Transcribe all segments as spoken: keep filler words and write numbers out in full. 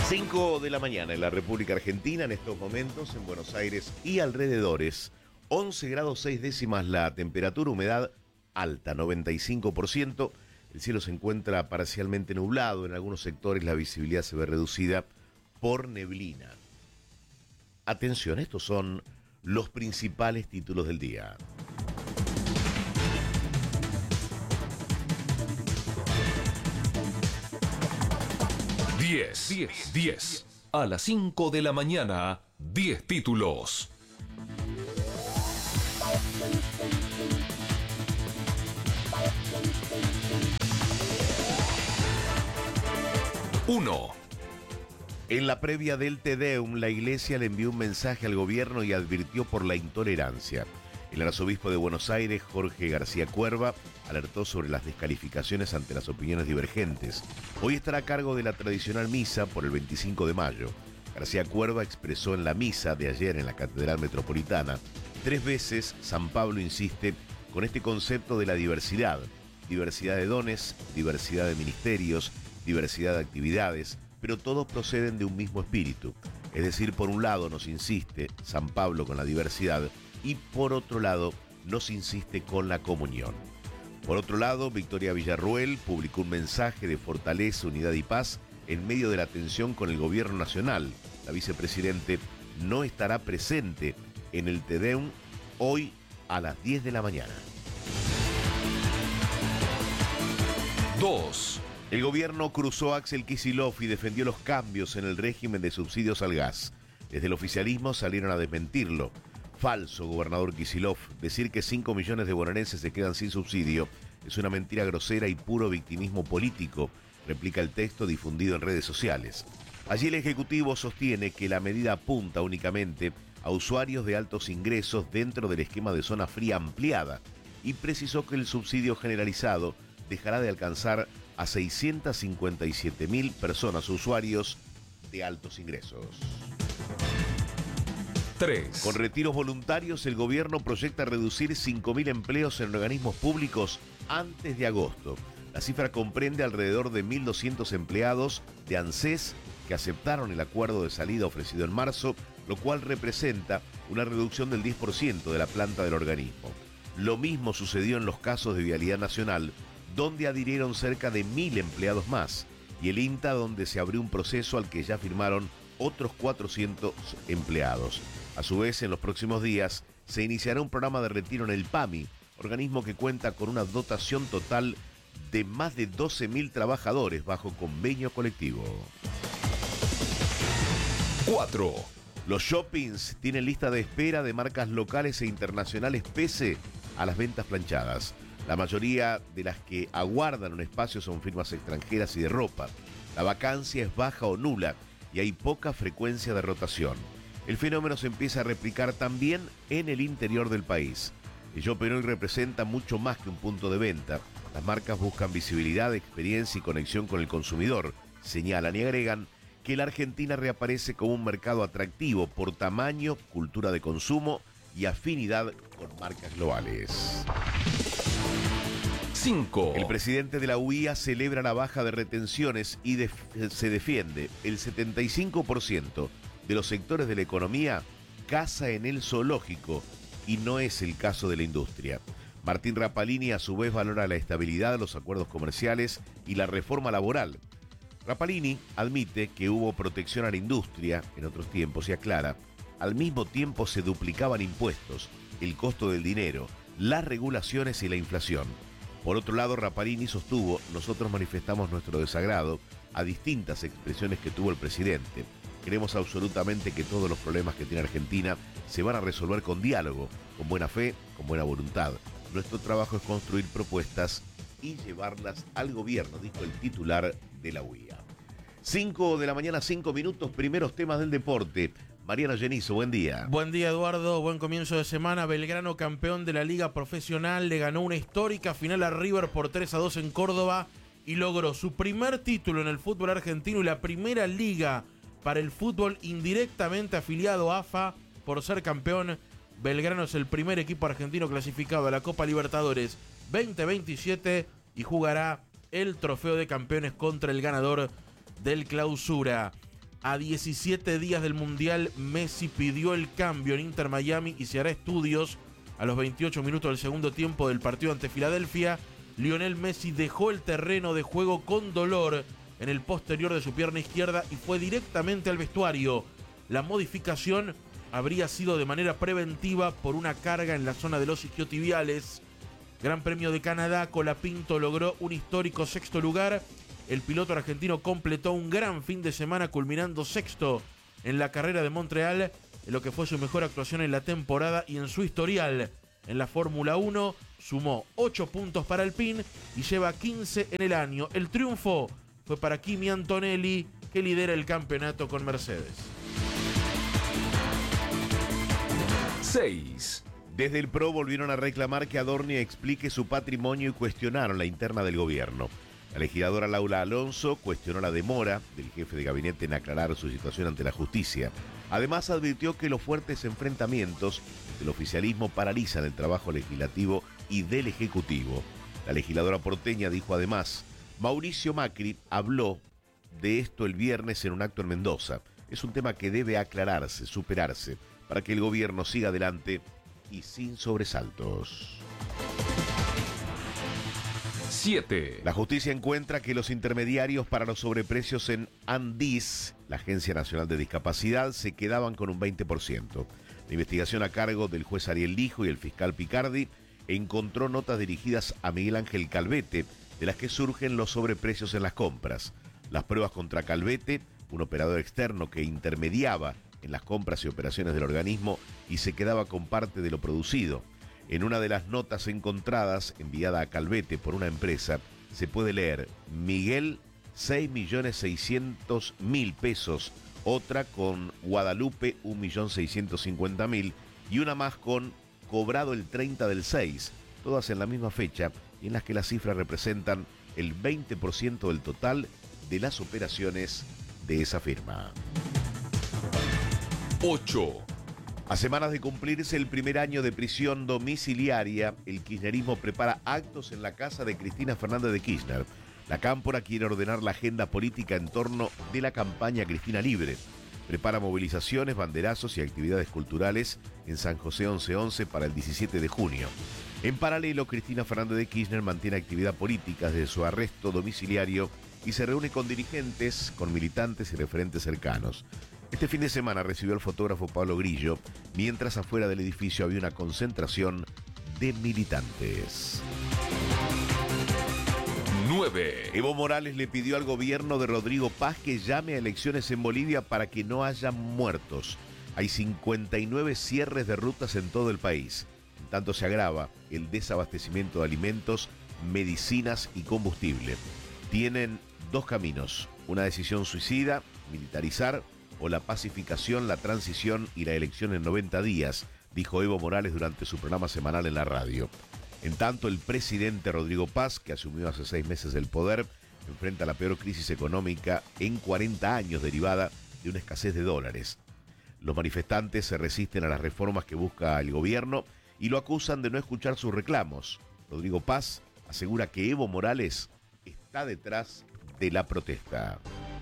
cinco de la mañana en la República Argentina, en estos momentos en Buenos Aires y alrededores, once grados seis décimas la temperatura, humedad alta, noventa y cinco por ciento. El cielo se encuentra parcialmente nublado, en algunos sectores la visibilidad se ve reducida por neblina. Atención, estos son los principales títulos del día. diez, diez, diez. A las cinco de la mañana, diez títulos. uno. En la previa del Te Deum, la Iglesia le envió un mensaje al gobierno y advirtió por la intolerancia. El arzobispo de Buenos Aires, Jorge García Cuerva, alertó sobre las descalificaciones ante las opiniones divergentes. Hoy estará a cargo de la tradicional misa por el veinticinco de mayo. García Cuerva expresó en la misa de ayer en la Catedral Metropolitana: tres veces San Pablo insiste con este concepto de la diversidad. Diversidad de dones, diversidad de ministerios, diversidad de actividades, pero todos proceden de un mismo espíritu. Es decir, por un lado nos insiste San Pablo con la diversidad y por otro lado nos insiste con la comunión. Por otro lado, Victoria Villarruel publicó un mensaje de fortaleza, unidad y paz en medio de la tensión con el gobierno nacional. La vicepresidente no estará presente en el Te Deum hoy a las diez de la mañana. dos. El gobierno cruzó a Axel Kicillof y defendió los cambios en el régimen de subsidios al gas. Desde el oficialismo salieron a desmentirlo. Falso, gobernador Kicillof. Decir que cinco millones de bonaerenses se quedan sin subsidio es una mentira grosera y puro victimismo político, replica el texto difundido en redes sociales. Allí el Ejecutivo sostiene que la medida apunta únicamente a usuarios de altos ingresos dentro del esquema de zona fría ampliada y precisó que el subsidio generalizado dejará de alcanzar a seiscientas cincuenta y siete mil personas, usuarios de altos ingresos. tres. Con retiros voluntarios, el gobierno proyecta reducir cinco mil empleos en organismos públicos antes de agosto. La cifra comprende alrededor de mil doscientos empleados de ANSES que aceptaron el acuerdo de salida ofrecido en marzo, lo cual representa una reducción del diez por ciento de la planta del organismo. Lo mismo sucedió en los casos de Vialidad Nacional, donde adhirieron cerca de mil empleados más, y el INTA, donde se abrió un proceso al que ya firmaron otros cuatrocientos empleados. A su vez, en los próximos días, se iniciará un programa de retiro en el PAMI, organismo que cuenta con una dotación total de más de doce mil trabajadores bajo convenio colectivo. cuatro. Los shoppings tienen lista de espera de marcas locales e internacionales pese a las ventas planchadas. La mayoría de las que aguardan un espacio son firmas extranjeras y de ropa. La vacancia es baja o nula y hay poca frecuencia de rotación. El fenómeno se empieza a replicar también en el interior del país. El Shopping hoy representa mucho más que un punto de venta. Las marcas buscan visibilidad, experiencia y conexión con el consumidor. Señalan y agregan que la Argentina reaparece como un mercado atractivo por tamaño, cultura de consumo y afinidad con marcas globales. cinco. El presidente de la U I A celebra la baja de retenciones y def- se defiende. El setenta y cinco por ciento de los sectores de la economía caza en el zoológico y no es el caso de la industria. Martín Rapalini a su vez valora la estabilidad de los acuerdos comerciales y la reforma laboral. Rapalini admite que hubo protección a la industria en otros tiempos y aclara: al mismo tiempo se duplicaban impuestos, el costo del dinero, las regulaciones y la inflación. Por otro lado, Rapalini sostuvo: nosotros manifestamos nuestro desagrado a distintas expresiones que tuvo el presidente. Creemos absolutamente que todos los problemas que tiene Argentina se van a resolver con diálogo, con buena fe, con buena voluntad. Nuestro trabajo es construir propuestas y llevarlas al gobierno, dijo el titular de la U I A. cinco de la mañana, cinco minutos, primeros temas del deporte. Mariano Genizo, buen día. Buen día, Eduardo, buen comienzo de semana. Belgrano, campeón de la Liga Profesional, le ganó una histórica final a River por tres a dos en Córdoba y logró su primer título en el fútbol argentino y la primera liga para el fútbol indirectamente afiliado a A F A por ser campeón. Belgrano es el primer equipo argentino clasificado a la Copa Libertadores veinte veintisiete y jugará el trofeo de campeones contra el ganador del Clausura. A diecisiete días del Mundial, Messi pidió el cambio en Inter Miami y se hará estudios. A los veintiocho minutos del segundo tiempo del partido ante Filadelfia, Lionel Messi dejó el terreno de juego con dolor en el posterior de su pierna izquierda y fue directamente al vestuario. La modificación habría sido de manera preventiva por una carga en la zona de los isquiotibiales. Gran Premio de Canadá, Colapinto logró un histórico sexto lugar. El piloto argentino completó un gran fin de semana culminando sexto en la carrera de Montreal, en lo que fue su mejor actuación en la temporada y en su historial. En la Fórmula uno sumó ocho puntos para Alpine y lleva quince en el año. El triunfo fue para Kimi Antonelli, que lidera el campeonato con Mercedes. seis. Desde el P R O volvieron a reclamar que Adorni explique su patrimonio y cuestionaron la interna del gobierno. La legisladora Laura Alonso cuestionó la demora del jefe de gabinete en aclarar su situación ante la justicia. Además, advirtió que los fuertes enfrentamientos del oficialismo paralizan el trabajo legislativo y del Ejecutivo. La legisladora porteña dijo además: Mauricio Macri habló de esto el viernes en un acto en Mendoza. Es un tema que debe aclararse, superarse, para que el gobierno siga adelante y sin sobresaltos. siete. La justicia encuentra que los intermediarios para los sobreprecios en Andis, la Agencia Nacional de Discapacidad, se quedaban con un veinte por ciento. La investigación a cargo del juez Ariel Lijo y el fiscal Picardi encontró notas dirigidas a Miguel Ángel Calvete, de las que surgen los sobreprecios en las compras. Las pruebas contra Calvete, un operador externo que intermediaba en las compras y operaciones del organismo y se quedaba con parte de lo producido. En una de las notas encontradas, enviada a Calvete por una empresa, se puede leer: Miguel, seis millones seiscientos mil pesos, otra con Guadalupe, un millón seiscientos cincuenta mil, y una más con cobrado el treinta del seis, todas en la misma fecha, y en las que las cifras representan el veinte por ciento del total de las operaciones de esa firma. ocho. A semanas de cumplirse el primer año de prisión domiciliaria, el kirchnerismo prepara actos en la casa de Cristina Fernández de Kirchner. La Cámpora quiere ordenar la agenda política en torno de la campaña Cristina Libre. Prepara movilizaciones, banderazos y actividades culturales en San José once once para el diecisiete de junio. En paralelo, Cristina Fernández de Kirchner mantiene actividad política desde su arresto domiciliario y se reúne con dirigentes, con militantes y referentes cercanos. Este fin de semana recibió al fotógrafo Pablo Grillo, mientras afuera del edificio había una concentración de militantes. nueve. Evo Morales le pidió al gobierno de Rodrigo Paz que llame a elecciones en Bolivia para que no haya muertos. Hay cincuenta y nueve cierres de rutas en todo el país. En tanto se agrava el desabastecimiento de alimentos, medicinas y combustible. Tienen dos caminos: una decisión suicida, militarizar, o la pacificación, la transición y la elección en noventa días, dijo Evo Morales durante su programa semanal en la radio. En tanto, el presidente Rodrigo Paz, que asumió hace seis meses el poder, enfrenta la peor crisis económica en cuarenta años derivada de una escasez de dólares. Los manifestantes se resisten a las reformas que busca el gobierno y lo acusan de no escuchar sus reclamos. Rodrigo Paz asegura que Evo Morales está detrás de la protesta.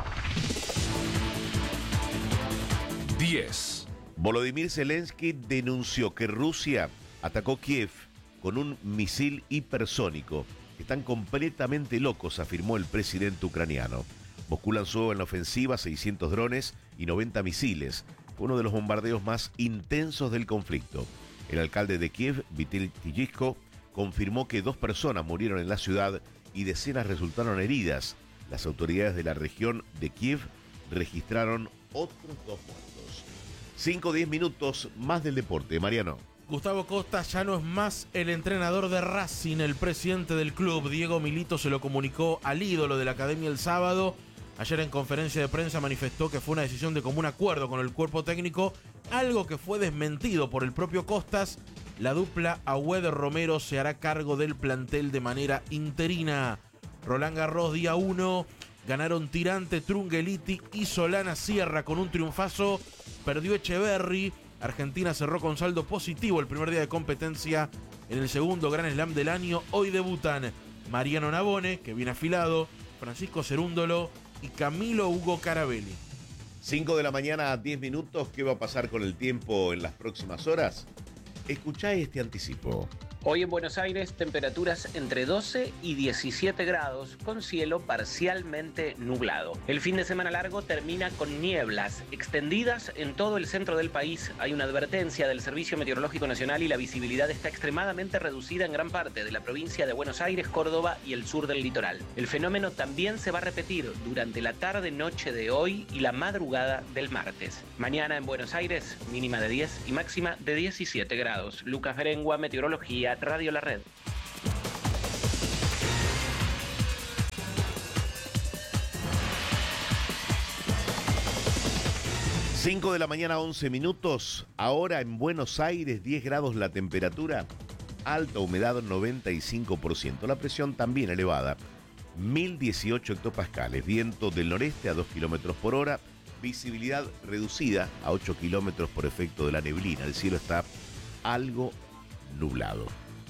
diez. Volodymyr Zelensky denunció que Rusia atacó Kiev con un misil hipersónico. Están completamente locos, afirmó el presidente ucraniano. Moscú lanzó en la ofensiva seiscientos drones y noventa misiles. Fue uno de los bombardeos más intensos del conflicto. El alcalde de Kiev, Vitali Klitschko, confirmó que dos personas murieron en la ciudad y decenas resultaron heridas. Las autoridades de la región de Kiev registraron otros dos muertos. cinco o diez minutos más del deporte. Mariano. Gustavo Costa ya no es más el entrenador de Racing. El presidente del club, Diego Milito, se lo comunicó al ídolo de la academia el sábado. Ayer en conferencia de prensa manifestó que fue una decisión de común acuerdo con el cuerpo técnico, algo que fue desmentido por el propio Costas. La dupla Agüed-Romero se hará cargo del plantel de manera interina. Roland Garros, día uno. Ganaron Tirante, Trungeliti y Solana Sierra con un triunfazo. Perdió Echeverry. Argentina cerró con saldo positivo el primer día de competencia en el segundo Grand Slam del año. Hoy debutan Mariano Navone, que viene afilado, Francisco Cerúndolo y Camilo Hugo Carabelli. cinco de la mañana a diez minutos. ¿Qué va a pasar con el tiempo en las próximas horas? Escuchá este anticipo. Hoy en Buenos Aires, temperaturas entre doce y diecisiete grados, con cielo parcialmente nublado. El fin de semana largo termina con nieblas extendidas en todo el centro del país. Hay una advertencia del Servicio Meteorológico Nacional y la visibilidad está extremadamente reducida en gran parte de la provincia de Buenos Aires, Córdoba y el sur del litoral. El fenómeno también se va a repetir durante la tarde-noche de hoy y la madrugada del martes. Mañana en Buenos Aires, mínima de diez y máxima de diecisiete grados. Lucas Berengua, Meteorología, Radio La Red. cinco de la mañana, once minutos. Ahora en Buenos Aires, diez grados la temperatura. Alta humedad, noventa y cinco por ciento. La presión también elevada, mil dieciocho hectopascales. Viento del noreste a dos kilómetros por hora. Visibilidad reducida a ocho kilómetros por efecto de la neblina. El cielo está algo nublado.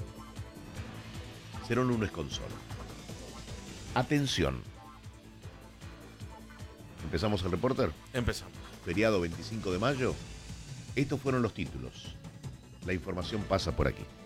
cero uno es Consolo. Atención. ¿Empezamos el reporter? Empezamos. Feriado veinticinco de mayo. Estos fueron los títulos. La información pasa por aquí.